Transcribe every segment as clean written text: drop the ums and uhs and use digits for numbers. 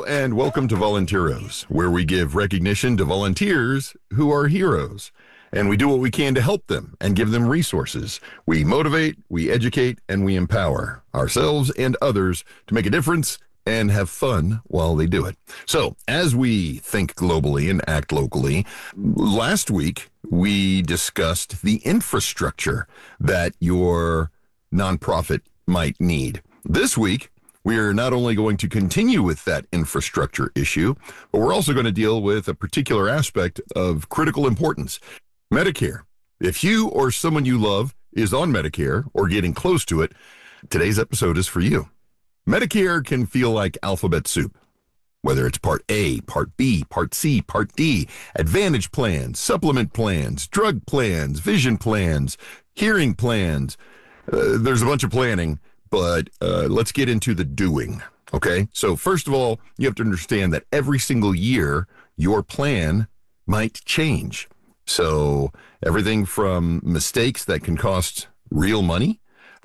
and welcome to Volunteeros, where we give recognition to volunteers who are heroes. And we do what we can to help them and give them resources. We motivate, we educate, and we empower ourselves and others to make a difference and have fun while they do it. So, as we think globally and act locally, last week we discussed the infrastructure that your nonprofit might need. This week, we are not only going to continue with that infrastructure issue, but we're also going to deal with a particular aspect of critical importance, Medicare. If you or someone you love is on Medicare or getting close to it, today's episode is for you. Medicare can feel like alphabet soup. Whether it's Part A, Part B, Part C, Part D, Advantage plans, supplement plans, drug plans, vision plans, hearing plans, there's a bunch of planning. But let's get into the doing, okay? So first of all, you have to understand that every single year, your plan might change. So everything from mistakes that can cost real money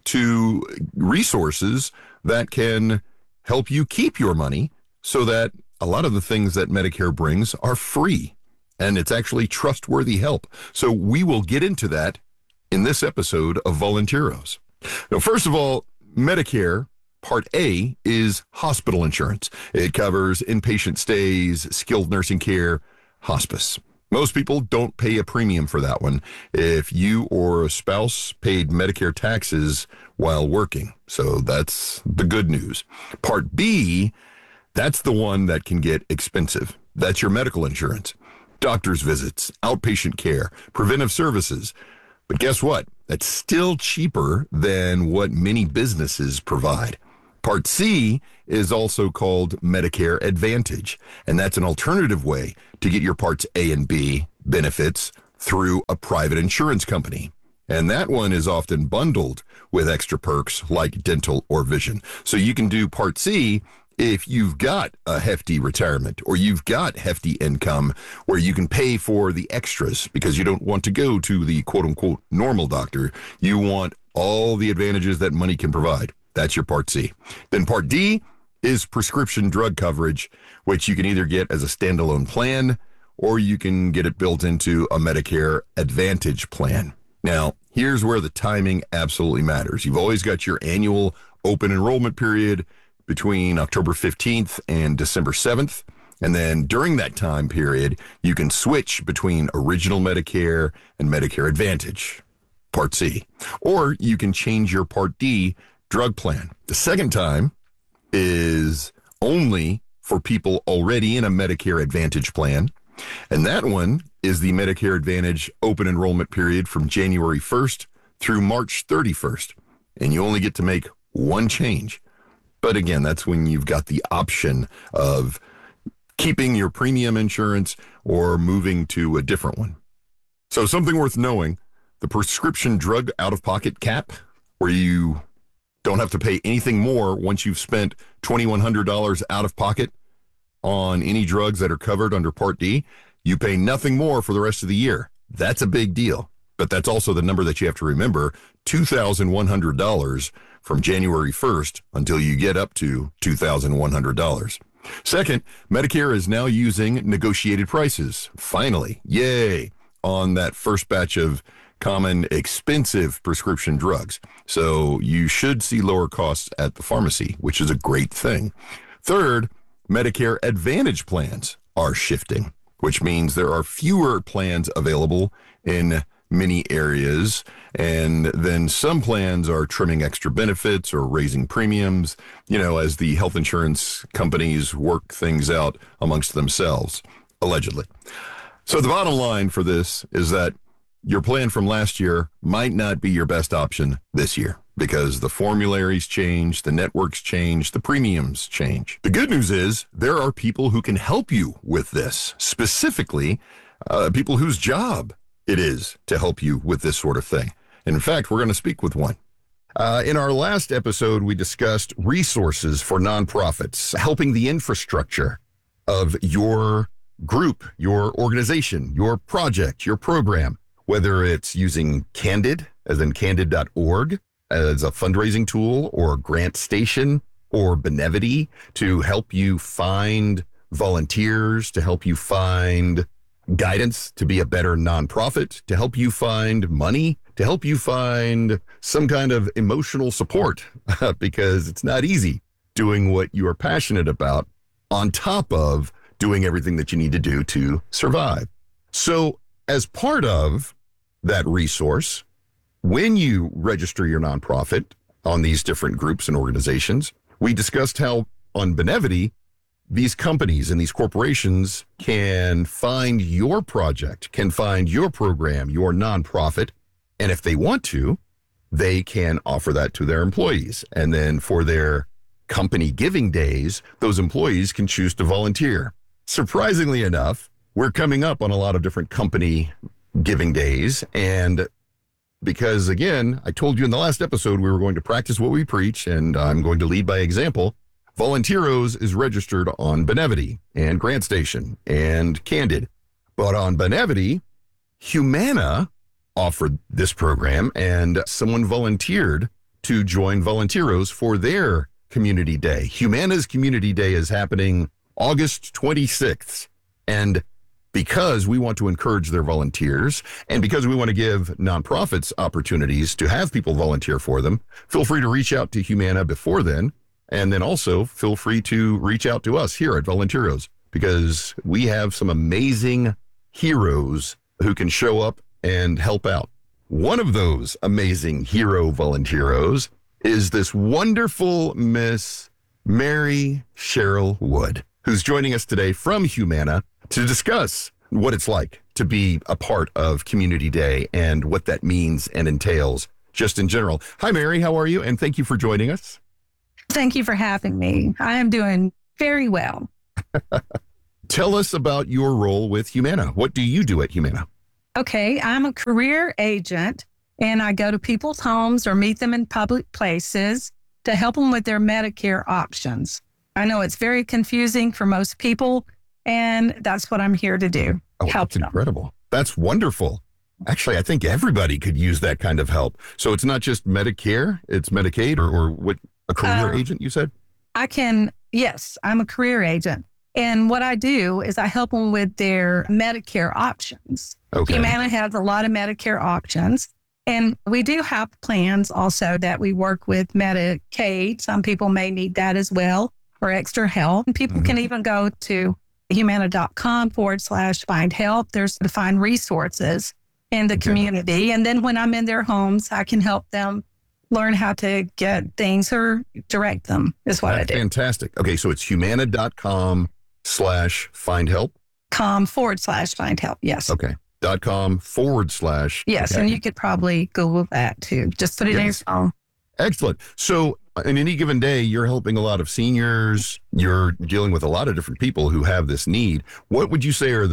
to resources that can help you keep your money so that a lot of the things that Medicare brings are free. And it's actually trustworthy help. So we will get into that in this episode of Volunteeros. Now, first of all, Medicare Part A is hospital insurance. It covers inpatient stays, skilled nursing care, hospice. Most people don't pay a premium for that one if you or a spouse paid Medicare taxes while working. So that's the good news. Part B, that's the one that can get expensive. That's your medical insurance, doctor's visits, outpatient care, preventive services. But guess what? That's still cheaper than what many businesses provide. Part C is also called Medicare Advantage, and that's an alternative way to get your Parts A and B benefits through a private insurance company. And that one is often bundled with extra perks like dental or vision. So you can do Part C if you've got a hefty retirement or you've got hefty income where you can pay for the extras because you don't want to go to the quote-unquote normal doctor. You want all the advantages that money can provide. That's your Part C. Then Part D is prescription drug coverage, which you can either get as a standalone plan or you can get it built into a Medicare Advantage plan. Now, here's where the timing absolutely matters. You've always got your annual open enrollment period between October 15th and December 7th. And then during that time period, you can switch between original Medicare and Medicare Advantage, Part C. Or you can change your Part D drug plan. The second time is only for people already in a Medicare Advantage plan. And that one is the Medicare Advantage open enrollment period from January 1st through March 31st. And you only get to make one change. But again, that's when you've got the option of keeping your premium insurance or moving to a different one. So something worth knowing, the prescription drug out-of-pocket cap, where you don't have to pay anything more once you've spent $2,100 out of pocket on any drugs that are covered under Part D, you pay nothing more for the rest of the year. That's a big deal. But that's also the number that you have to remember, $2,100 from January 1st until you get up to $2,100. Second, Medicare is now using negotiated prices. Finally, yay, on that first batch of common expensive prescription drugs. So you should see lower costs at the pharmacy, which is a great thing. Third, Medicare Advantage plans are shifting, which means there are fewer plans available in many areas, and then some plans are trimming extra benefits or raising premiums, as the health insurance companies work things out amongst themselves, allegedly. So the bottom line for this is that your plan from last year might not be your best option this year because the formularies change, the networks change, the premiums change. The good news is there are people who can help you with this, specifically people whose job it is to help you with this sort of thing. And in fact, we're going to speak with one. In our last episode, we discussed resources for nonprofits, helping the infrastructure of your group, your organization, your project, your program, whether it's using Candid, as in candid.org, as a fundraising tool, or GrantStation, or Benevity to help you find volunteers, to help you find guidance to be a better nonprofit, to help you find money, to help you find some kind of emotional support, because it's not easy doing what you are passionate about on top of doing everything that you need to do to survive. So as part of that resource, when you register your nonprofit on these different groups and organizations, we discussed how on Benevity, these companies and these corporations can find your project, can find your program, your nonprofit, and if they want to, they can offer that to their employees. And then for their company giving days, those employees can choose to volunteer. Surprisingly enough, we're coming up on a lot of different company giving days. And because, again, I told you in the last episode, we were going to practice what we preach, and I'm going to lead by example. Volunteeros is registered on Benevity and GrantStation and Candid. But on Benevity, Humana offered this program, and someone volunteered to join Volunteeros for their community day. Humana's community day is happening August 26th. And because we want to encourage their volunteers and because we want to give nonprofits opportunities to have people volunteer for them, feel free to reach out to Humana before then. And then also feel free to reach out to us here at Volunteeros, because we have some amazing heroes who can show up and help out. One of those amazing hero volunteeros is this wonderful Miss Mary Cheryl Wood, who's joining us today from Humana to discuss what it's like to be a part of Community Day and what that means and entails just in general. Hi, Mary. How are you? And thank you for joining us. Thank you for having me. I am doing very well. Tell us about your role with Humana. What do you do at Humana? Okay, I'm a career agent, and I go to people's homes or meet them in public places to help them with their Medicare options. I know it's very confusing for most people, and that's what I'm here to do. Help them. Incredible. That's wonderful. Actually, I think everybody could use that kind of help. So it's not just Medicare, it's Medicaid or what? A career agent, you said? Yes, I'm a career agent. And what I do is I help them with their Medicare options. Okay. Humana has a lot of Medicare options. And we do have plans also that we work with Medicaid. Some people may need that as well for extra help. And people can even go to humana.com/find help. There's to find resources in the community. And then when I'm in their homes, I can help them learn how to get things or direct them is what I do. Fantastic. Okay, so it's humana.com/find help. .com/find help. Yes. Okay. .com/. Yes. Okay. And you could probably Google that too. Just put it in your phone. Excellent. So in any given day, you're helping a lot of seniors. You're dealing with a lot of different people who have this need. What would you say are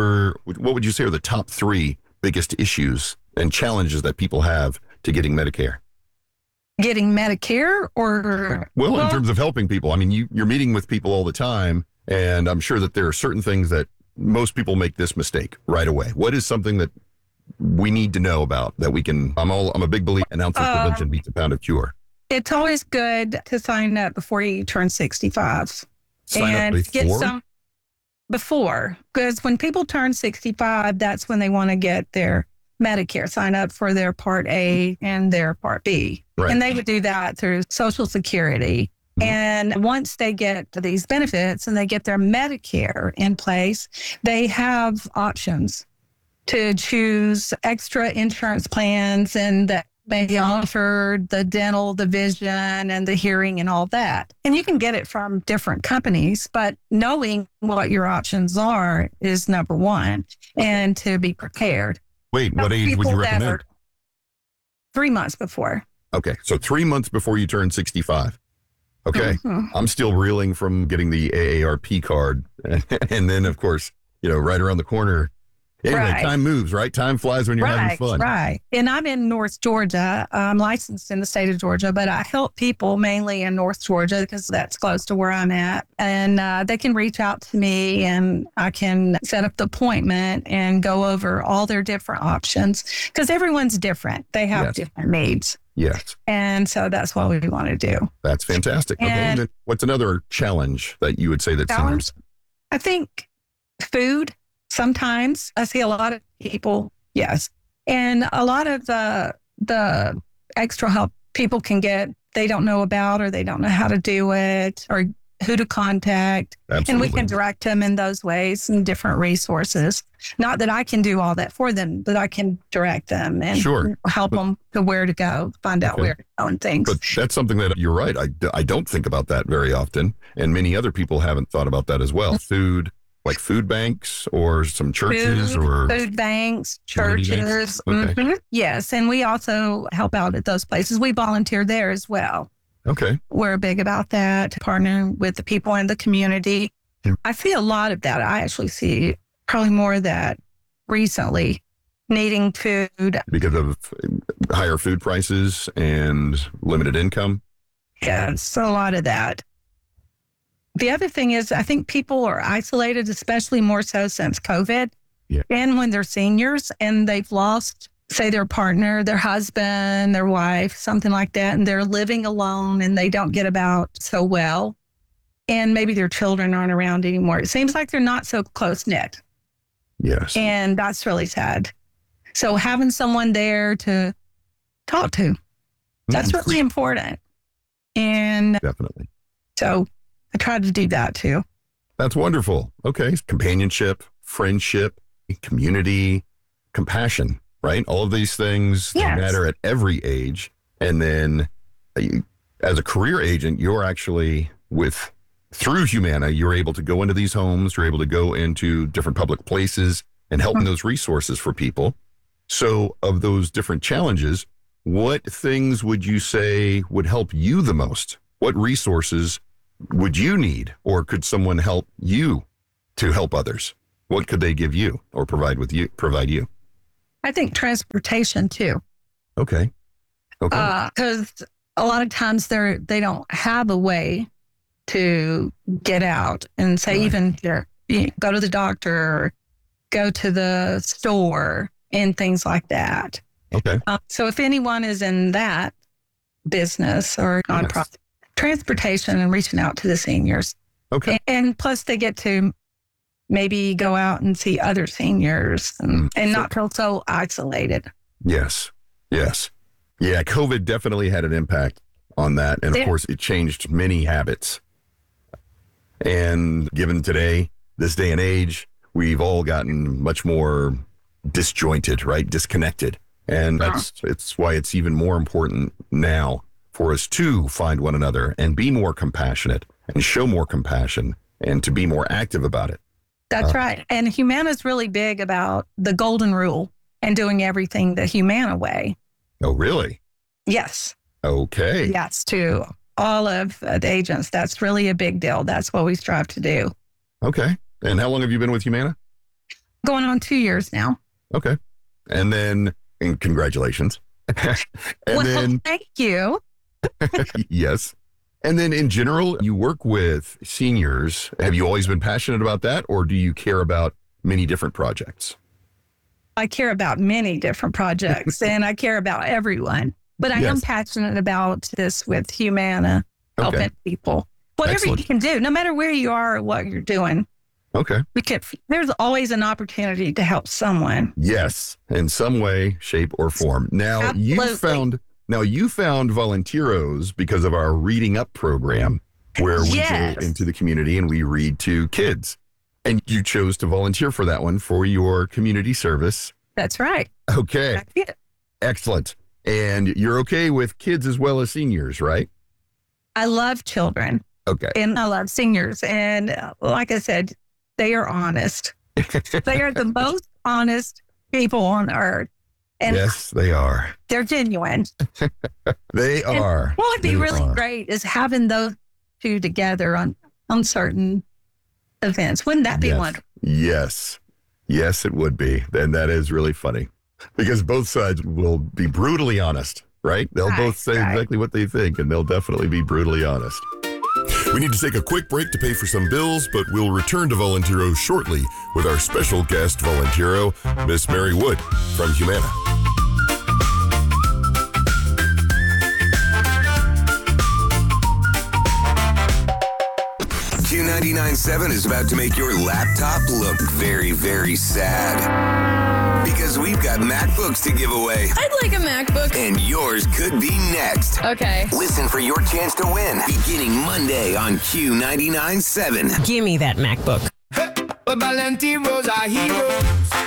the top three biggest issues and challenges that people have to getting Medicare? Getting Medicare or? Well, in terms of helping people. I mean, you're meeting with people all the time, and I'm sure that there are certain things that most people make this mistake right away. What is something that we need to know about that we can? I'm a big believer in ounce of prevention beats a pound of cure. It's always good to sign up before you turn 65. Sign up before? Get some before, because when people turn 65, that's when they want to get their Medicare, sign up for their Part A and their Part B. Right. And they would do that through Social Security. And once they get these benefits and they get their Medicare in place, they have options to choose extra insurance plans and that may offer the dental, the vision, and the hearing and all that. And you can get it from different companies, but knowing what your options are is number one, and to be prepared. Wait, what age would you recommend? 3 months before. Okay, so 3 months before you turn 65. Okay, I'm still reeling from getting the AARP card. And then, of course, right around the corner. Anyway, Time moves, right? Time flies when you're having fun. Right. And I'm in North Georgia. I'm licensed in the state of Georgia, but I help people mainly in North Georgia because that's close to where I'm at. And they can reach out to me and I can set up the appointment and go over all their different options because everyone's different. They have different needs. Yes. And so that's what we want to do. That's fantastic. Okay. And then what's another challenge that you would say that seniors? I think food. Sometimes I see a lot of people, yes. And a lot of the extra help people can get, they don't know about, or they don't know how to do it, or who to contact. Absolutely. And we can direct them in those ways and different resources. Not that I can do all that for them, but I can direct them and help them to where to go, find out where to go and things. But that's something that you're right. I don't think about that very often. And many other people haven't thought about that as well. Food, like food banks or some churches food banks, churches. Okay. Yes. And we also help out at those places. We volunteer there as well. Okay. We're big about that, partnering with the people in the community. Yeah. I see a lot of that. I actually see probably more of that recently, needing food. Because of higher food prices and limited income? Yes, a lot of that. The other thing is, I think people are isolated, especially more so since COVID. Yeah. And when they're seniors and they've lost, say, their partner, their husband, their wife, something like that, and they're living alone and they don't get about so well. And maybe their children aren't around anymore. It seems like they're not so close-knit. Yes. And that's really sad. So having someone there to talk to, that's really important. And definitely. So I try to do that too. That's wonderful. Okay. Companionship, friendship, community, compassion, right? All of these things that matter at every age. And then as a career agent, you're actually through Humana, you're able to go into these homes, you're able to go into different public places and help in those resources for people. So of those different challenges, what things would you say would help you the most? What resources would you need, or could someone help you to help others? What could they give you or provide you? I think transportation too. Okay. Because a lot of times they don't have a way to get out and say, even go to the doctor, or go to the store and things like that. Okay. So if anyone is in that business or nonprofit, transportation and reaching out to the seniors. Okay. And plus they get to maybe go out and see other seniors and not feel so isolated. Yes. Yes. Yeah. COVID definitely had an impact on that. And of course it changed many habits. And given today, this day and age, we've all gotten much more disjointed, right? Disconnected. And it's why it's even more important now for us to find one another and be more compassionate and show more compassion and to be more active about it. That's right. And Humana's really big about the golden rule and doing everything the Humana way. Oh, really? Yes. Okay. Yes, to all of the agents. That's really a big deal. That's what we strive to do. Okay. And how long have you been with Humana? Going on 2 years now. Okay. And congratulations. Thank you. Yes. And then in general, you work with seniors. Have you always been passionate about that, or do you care about many different projects? I care about many different projects and I care about everyone, but I am passionate about this with Humana, helping people. Whatever you can do, no matter where you are or what you're doing. Okay. There's always an opportunity to help someone. Yes, in some way, shape, or form. Now you found Volunteeros because of our Reading Up program, where we go into the community and we read to kids. And you chose to volunteer for that one for your community service. That's right. Okay. That's it. Excellent. And you're okay with kids as well as seniors, right? I love children. Okay. And I love seniors. And like I said, they are honest. They are the most honest people on earth. And yes, they are. They're genuine. They are. What would be really great is having those two together on certain events. Wouldn't that be wonderful? Yes. Yes, it would be. And that is really funny because both sides will be brutally honest, right? They'll both say exactly what they think, and they'll definitely be brutally honest. We need to take a quick break to pay for some bills, but we'll return to Volunteero shortly with our special guest Volunteero, Miss Mary Wood from Humana. Q99.7 is about to make your laptop look very, very sad. Because we've got MacBooks to give away. I'd like a MacBook. And yours could be next. Okay. Listen for your chance to win beginning Monday on Q99.7. Give me that MacBook. But Valentinos are heroes.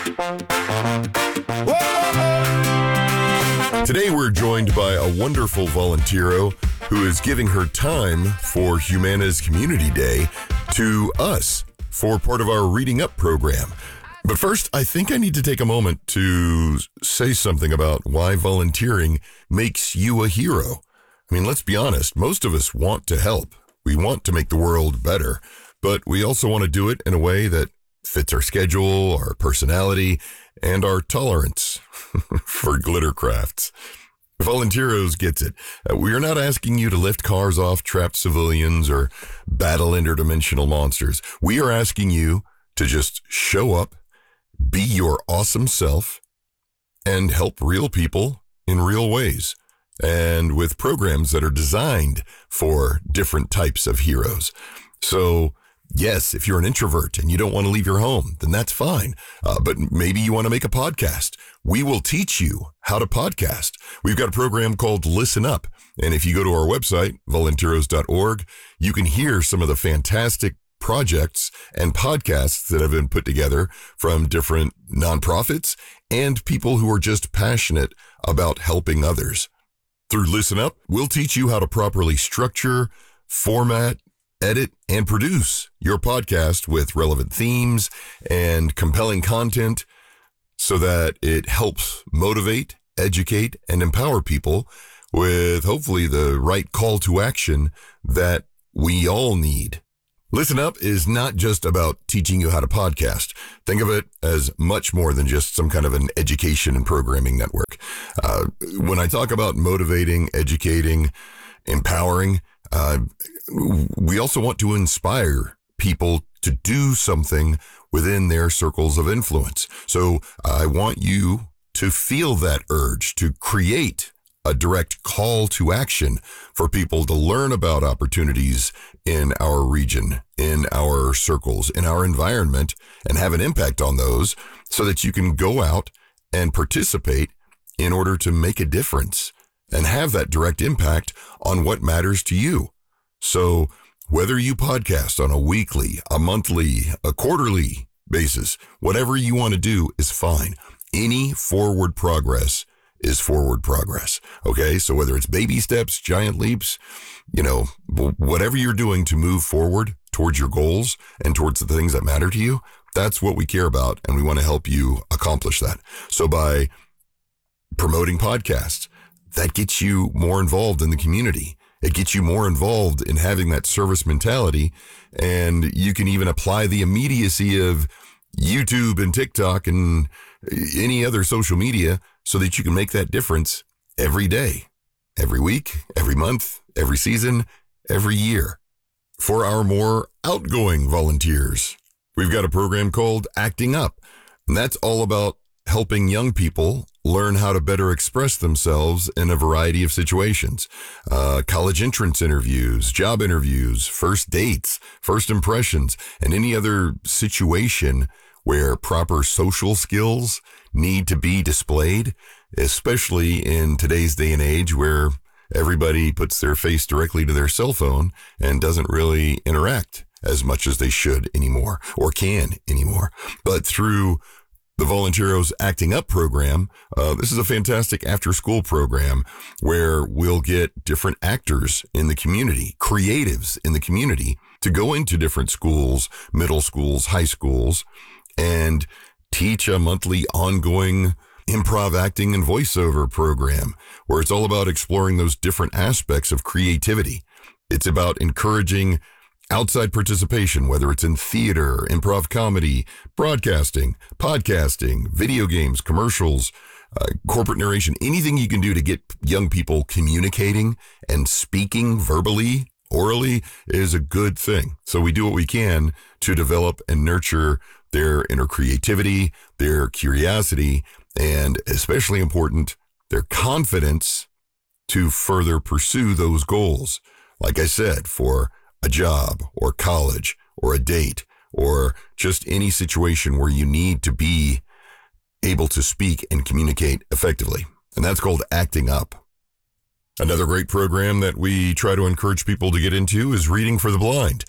Today we're joined by a wonderful volunteero who is giving her time for Humana's Community Day to us for part of our Reading Up program. But first, I think I need to take a moment to say something about why volunteering makes you a hero. I mean, let's be honest, most of us want to help. We want to make the world better, but we also want to do it in a way that fits our schedule, our personality, and our tolerance for glitter crafts. Volunteeros gets it. We are not asking you to lift cars off trapped civilians or battle interdimensional monsters. We are asking you to just show up, be your awesome self, and help real people in real ways, and with programs that are designed for different types of heroes. So, yes, if you're an introvert and you don't want to leave your home, then that's fine. But maybe you want to make a podcast. We will teach you how to podcast. We've got a program called Listen Up. And if you go to our website, volunteeros.org, you can hear some of the fantastic projects and podcasts that have been put together from different nonprofits and people who are just passionate about helping others. Through Listen Up, we'll teach you how to properly structure, format, edit, and produce your podcast with relevant themes and compelling content so that it helps motivate, educate, and empower people with hopefully the right call to action that we all need. Listen Up is not just about teaching you how to podcast. Think of it as much more than just some kind of an education and programming network. When I talk about motivating, educating, empowering, we also want to inspire people to do something within their circles of influence. So I want you to feel that urge to create a direct call to action for people to learn about opportunities in our region, in our circles, in our environment, and have an impact on those so that you can go out and participate in order to make a difference and have that direct impact on what matters to you. So whether you podcast on a weekly, a monthly, a quarterly basis, whatever you want to do is fine. Any forward progress is forward progress. Okay. So whether it's baby steps, giant leaps, whatever you're doing to move forward towards your goals and towards the things that matter to you, that's what we care about. And we want to help you accomplish that. So by promoting podcasts, that gets you more involved in the community. It gets you more involved in having that service mentality. And you can even apply the immediacy of YouTube and TikTok and any other social media so that you can make that difference every day, every week, every month, every season, every year. For our more outgoing volunteers, we've got a program called Acting Up, and that's all about helping young people learn how to better express themselves in a variety of situations. College entrance interviews, job interviews, first dates, first impressions, and any other situation where proper social skills need to be displayed, especially in today's day and age where everybody puts their face directly to their cell phone and doesn't really interact as much as they should anymore or can anymore. But through the Volunteeros Acting Up program, this is a fantastic after-school program where we'll get different actors in the community, creatives in the community, to go into different schools, middle schools, high schools, and teach a monthly ongoing improv acting and voiceover program where it's all about exploring those different aspects of creativity. It's about encouraging outside participation, whether it's in theater, improv comedy, broadcasting, podcasting, video games, commercials, corporate narration, anything you can do to get young people communicating and speaking verbally, orally is a good thing. So we do what we can to develop and nurture their inner creativity, their curiosity, and especially important, their confidence to further pursue those goals. Like I said, for a job or college or a date or just any situation where you need to be able to speak and communicate effectively. And that's called acting up. Another great program that we try to encourage people to get into is Reading for the Blind.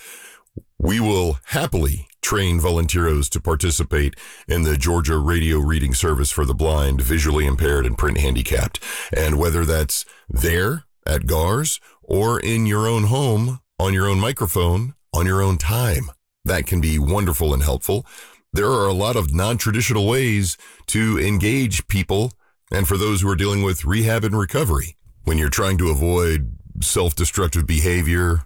We will happily train volunteers to participate in the Georgia Radio Reading Service for the blind, visually impaired, and print handicapped. And whether that's there at GARS or in your own home, on your own microphone, on your own time, that can be wonderful and helpful. There are a lot of non-traditional ways to engage people, and for those who are dealing with rehab and recovery, when you're trying to avoid self-destructive behavior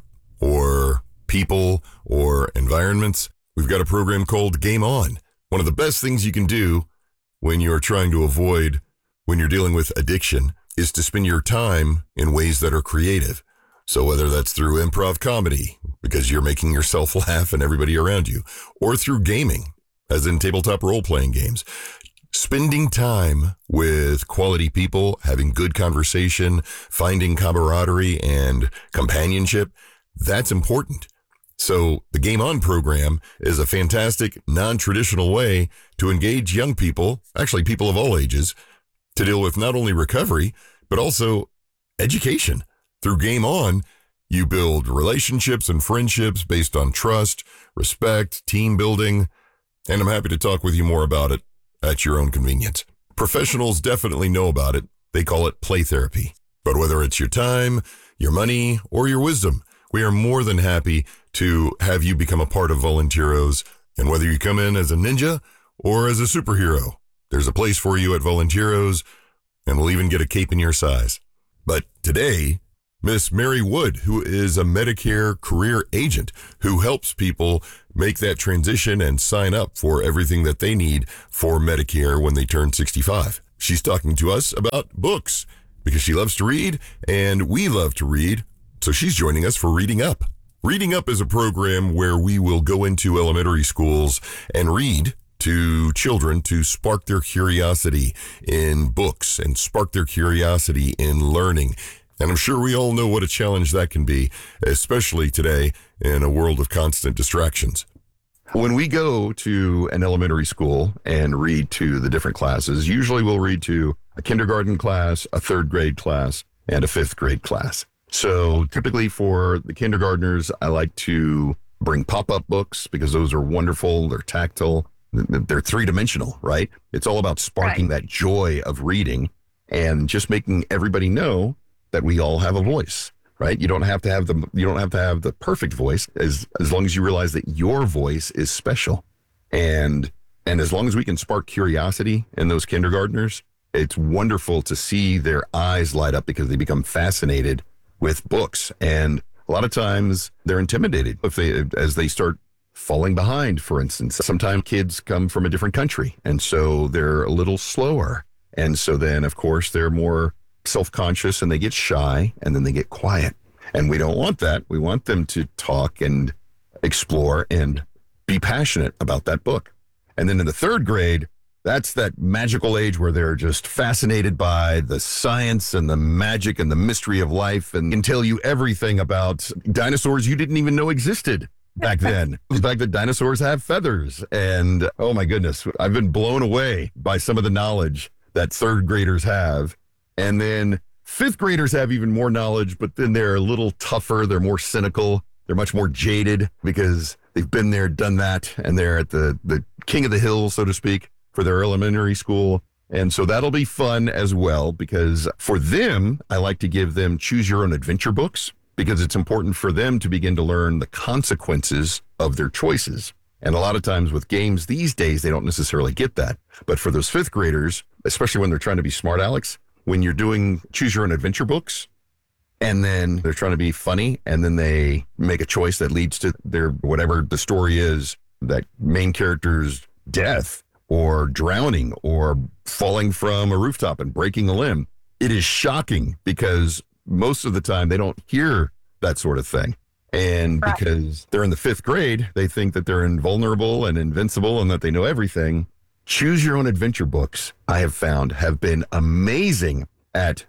or people or environments, we've got a program called Game On. One of the best things you can do when you're trying to avoid, when you're dealing with addiction, is to spend your time in ways that are creative. So whether that's through improv comedy, because you're making yourself laugh and everybody around you, or through gaming, as in tabletop role-playing games, spending time with quality people, having good conversation, finding camaraderie and companionship, that's important. So the Game On program is a fantastic, non-traditional way to engage young people, actually people of all ages, to deal with not only recovery, but also education. Through Game On, you build relationships and friendships based on trust, respect, team building, and I'm happy to talk with you more about it at your own convenience. Professionals definitely know about it. They call it play therapy. But whether it's your time, your money, or your wisdom, we are more than happy to have you become a part of Volunteeros. And whether you come in as a ninja or as a superhero, there's a place for you at Volunteeros, and we'll even get a cape in your size. But today, Miss Mary Wood, who is a Medicare career agent who helps people make that transition and sign up for everything that they need for Medicare when they turn 65. She's talking to us about books because she loves to read and we love to read. So she's joining us for Reading Up. Reading Up is a program where we will go into elementary schools and read to children to spark their curiosity in books and spark their curiosity in learning. And I'm sure we all know what a challenge that can be, especially today in a world of constant distractions. When we go to an elementary school and read to the different classes, usually we'll read to a kindergarten class, a third grade class, and a fifth grade class. So typically for the kindergartners, I like to bring pop-up books because those are wonderful. They're tactile. They're three-dimensional, right? It's all about sparking that joy of reading and just making everybody know that we all have a voice, right? You don't have to have the perfect voice as long as you realize that your voice is special. And as long as we can spark curiosity in those kindergartners, it's wonderful to see their eyes light up because they become fascinated with books. And a lot of times they're intimidated as they start falling behind, for instance. Sometimes kids come from a different country, and so they're a little slower. And so then, of course, they're more self-conscious and they get shy and then they get quiet. And we don't want that. We want them to talk and explore and be passionate about that book. And then in the third grade, that's that magical age where they're just fascinated by the science and the magic and the mystery of life and can tell you everything about dinosaurs you didn't even know existed back then. The fact that dinosaurs have feathers. And oh my goodness, I've been blown away by some of the knowledge that third graders have. And then fifth graders have even more knowledge, but then they're a little tougher. They're more cynical. They're much more jaded because they've been there, done that, and they're at the king of the hill, so to speak, for their elementary school. And so that'll be fun as well because for them, I like to give them choose your own adventure books because it's important for them to begin to learn the consequences of their choices. And a lot of times with games these days, they don't necessarily get that. But for those fifth graders, especially when they're trying to be smart Alex, when you're doing choose your own adventure books and then they're trying to be funny and then they make a choice that leads to their whatever the story is, that main character's death or drowning or falling from a rooftop and breaking a limb. It is shocking because most of the time they don't hear that sort of thing. And because they're in the fifth grade, they think that they're invulnerable and invincible and that they know everything. Choose your own adventure books, I have found, have been amazing at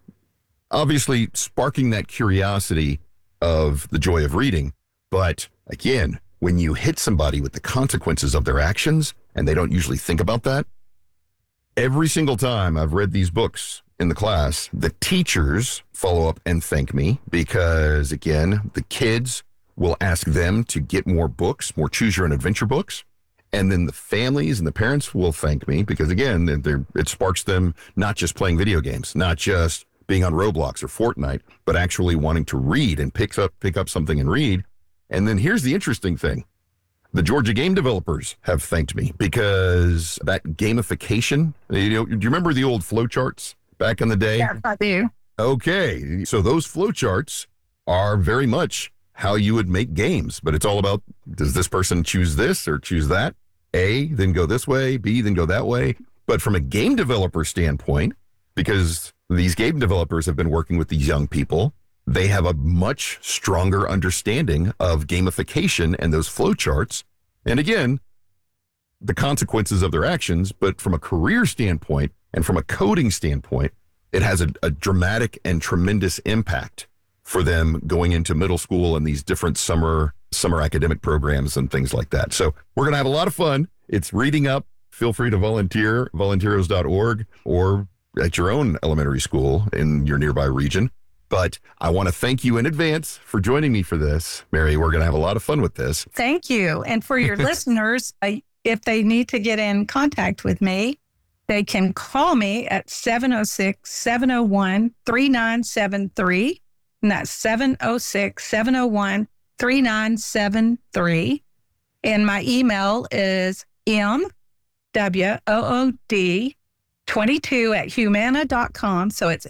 obviously sparking that curiosity of the joy of reading. But again, when you hit somebody with the consequences of their actions, and they don't usually think about that. Every single time I've read these books in the class, the teachers follow up and thank me because, again, the kids will ask them to get more books, more choose your own adventure books. And then the families and the parents will thank me because, again, it sparks them not just playing video games, not just being on Roblox or Fortnite, but actually wanting to read and pick up something and read. And then here's the interesting thing. The Georgia game developers have thanked me because that gamification, do you remember the old flowcharts back in the day? Yes, I do. Okay. So those flowcharts are very much how you would make games, but it's all about, does this person choose this or choose that? A, then go this way, B, then go that way. But from a game developer standpoint, because these game developers have been working with these young people, they have a much stronger understanding of gamification and those flowcharts. And again, the consequences of their actions, but from a career standpoint and from a coding standpoint, it has a dramatic and tremendous impact for them going into middle school and these different summer academic programs and things like that. So we're going to have a lot of fun. It's Reading Up. Feel free to volunteer, volunteeros.org, or at your own elementary school in your nearby region. But I want to thank you in advance for joining me for this. Mary, we're going to have a lot of fun with this. Thank you. And for your listeners, if they need to get in contact with me, they can call me at 706-701-3973. And that's 706-701-3973. And my email is mwood22@humana.com. So it's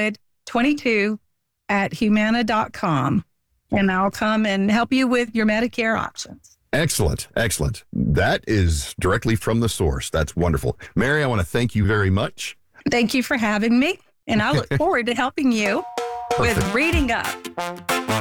mwood22@humana.com. And I'll come and help you with your Medicare options. Excellent. Excellent. That is directly from the source. That's wonderful. Mary, I want to thank you very much. Thank you for having me. And I look forward to helping you with Reading Up.